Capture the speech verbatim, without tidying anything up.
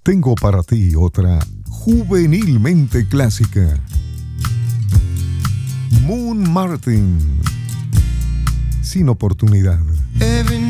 tengo para ti otra juvenilmente clásica. Moon Martin, Sin Oportunidad.